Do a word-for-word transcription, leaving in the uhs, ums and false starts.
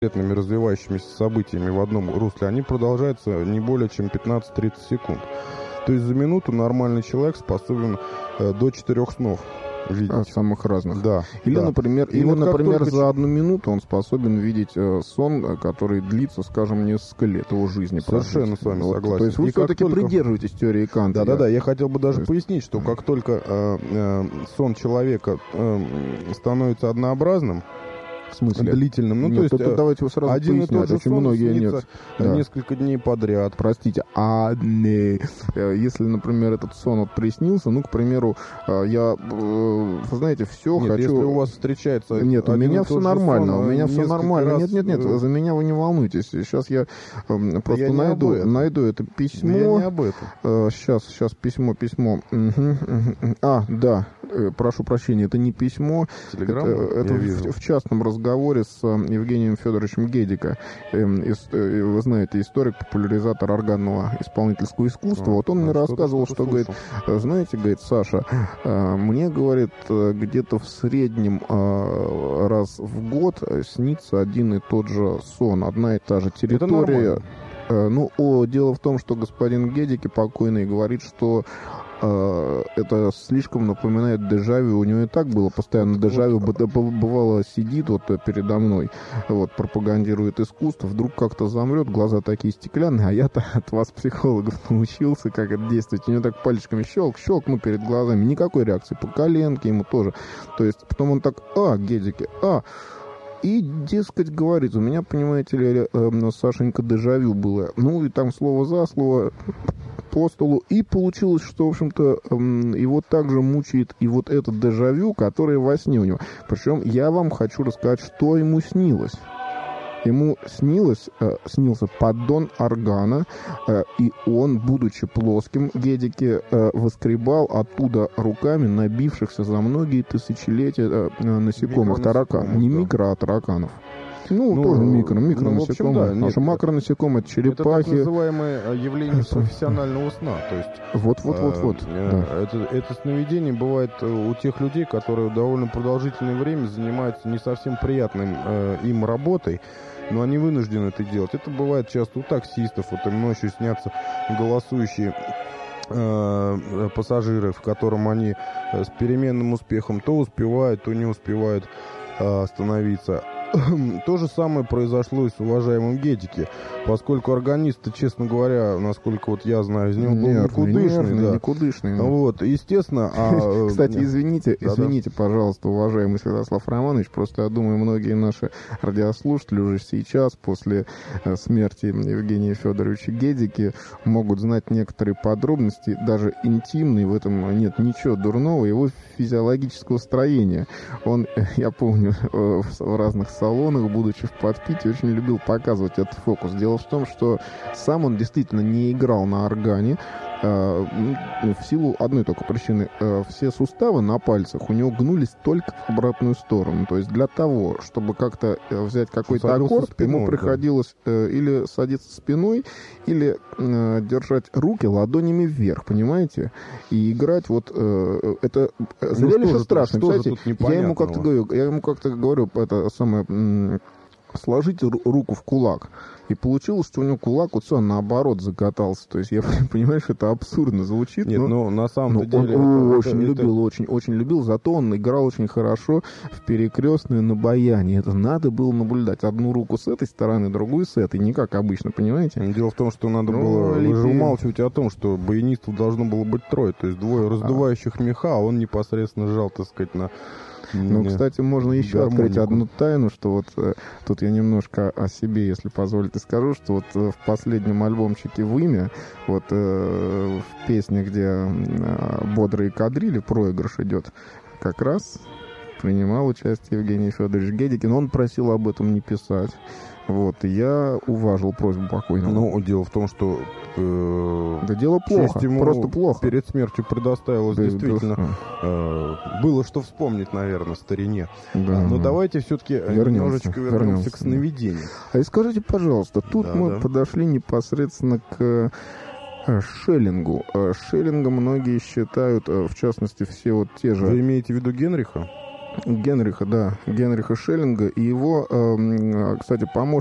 конкретными развивающимися событиями в одном русле, они продолжаются не более чем пятнадцать-тридцать секунд. То есть за минуту нормальный человек способен э, до четырех снов видеть. А, самых разных. Да. Или, да. например, И или, вот например только... за одну минуту он способен видеть э, сон, который длится, скажем, несколько лет его жизни. Совершенно с вами вот. согласен. То есть вы И все-таки только... придерживаетесь теории Канта. Да-да-да, я хотел бы даже есть... пояснить, что как только э, э, сон человека э, становится однообразным, в смысле? Длительным. Ну, нет, то есть, это давайте вы сразу один пояснять. и тот же Очень сон многие снится нет. Да. Несколько дней подряд. Простите, а не, если, например, этот сон вот приснился, ну, к примеру, я, вы знаете, все нет, хочу... если у вас встречается... Нет, у меня все нормально, у меня все нормально. Раз... Нет, нет, нет, за меня вы не волнуйтесь. Сейчас я э, просто я найду, найду это письмо. Я не об этом. Э, сейчас, сейчас письмо, письмо. Угу, угу. А, да, э, прошу прощения, это не письмо. Телеграмма? Это, это в, в частном разговоре с Евгением Федоровичем Гедика. Вы знаете, историк, популяризатор органного исполнительского искусства. А, вот он а мне рассказывал, что, говорит, знаете, говорит, Саша, мне, говорит, где-то в среднем раз в год снится один и тот же сон, одна и та же территория. Ну, о, дело в том, что господин Гедики покойный говорит, что это слишком напоминает дежавю. У него и так было постоянно дежавю. Бывало, сидит вот передо мной, вот, пропагандирует искусство, вдруг как-то замрет, глаза такие стеклянные, а я-то от вас, психологов, научился, как это действовать. У него так пальчиками щелк, щелк, ну, перед глазами. Никакой реакции. По коленке ему тоже. То есть, потом он так, а, Гедики, а... И, дескать, говорит, у меня, понимаете ли, Сашенька, дежавю было. Ну, и там слово за слово по столу. И получилось, что, в общем-то, его также мучает и вот этот дежавю, который во сне у него. Причем я вам хочу рассказать, что ему снилось. Ему снилось, э, снился поддон органа, э, и он, будучи плоским, Гедики э, выскребал оттуда руками набившихся за многие тысячелетия э, насекомых, тараканов. Не микро, а тараканов. Ну, ну, тоже микро, микро ну, насекомые. Да, потому что макронасекомые — это черепахи. Это так называемое явление профессионального сна. То есть, вот-вот-вот-вот. Э, да. это, это сновидение бывает у тех людей, которые довольно продолжительное время занимаются не совсем приятным э, им работой, но они вынуждены это делать. Это бывает часто у таксистов. Вот им ночью снятся голосующие э, пассажиры, в котором они с переменным успехом то успевают, то не успевают э, остановиться. То же самое произошло и с уважаемым Гедики, поскольку органист, честно говоря, насколько вот я знаю, из него был никудышный. Нервный, да. никудышный. Да. Вот, естественно. А... Кстати, извините, извините, пожалуйста, уважаемый Святослав Романович, просто я думаю, многие наши радиослушатели уже сейчас, после смерти Евгения Федоровича Гедики, могут знать некоторые подробности, даже интимные, в этом нет ничего дурного, его физиологического строения. Он, я помню, в разных салонах, будучи в подпитии, очень любил показывать этот фокус. Дело в том, что сам он действительно не играл на органе, э, в силу одной только причины. Э, все суставы на пальцах у него гнулись только в обратную сторону. То есть для того, чтобы как-то взять какой-то аккорд, спиной, ему приходилось э, или садиться спиной, или э, держать руки ладонями вверх, понимаете? И играть вот... Э, это зрелище ну, страшно. Кстати, я ему как-то говорю, я ему как-то говорю, это самое... сложите руку в кулак. И получилось, что у него кулак вот все наоборот закатался. То есть я понимаю, что это абсурдно звучит. Нет, но, но на самом но деле... Он это, очень это, любил, это... очень, очень любил. Зато он играл очень хорошо в перекрестную на баяне. Это надо было наблюдать. Одну руку с этой стороны, другую с этой. Не как обычно, понимаете? Дело в том, что надо ну, было... лепи... Вы же умалчиваете о том, что баянистов должно было быть трое. То есть двое раздувающих а. меха, а он непосредственно жал, так сказать, на... Ну, кстати, можно еще гармонику. Открыть одну тайну, что вот э, тут я немножко о себе, если позволите, скажу, что вот э, в последнем альбомчике «Вымя», вот э, в песне, где э, бодрые кадрили, проигрыш идет, как раз принимал участие Евгений Федорович Гедики, но он просил об этом не писать. Вот, и я уважил просьбу покойного. Ну, дело в том, что... Э, да дело плохо, ему просто плохо. Перед смертью предоставилось да, действительно... Да. Э, было что вспомнить, наверное, старине. Да, Но да. давайте все-таки вернемся, немножечко вернемся, вернемся к сновидению. А и скажите, пожалуйста, тут да, мы да. подошли непосредственно к... Шеллингу. Шеллинга многие считают, в частности, все вот те же... Вы имеете в виду Генриха? Генриха, да, Генриха Шеллинга. И его, кстати, помощник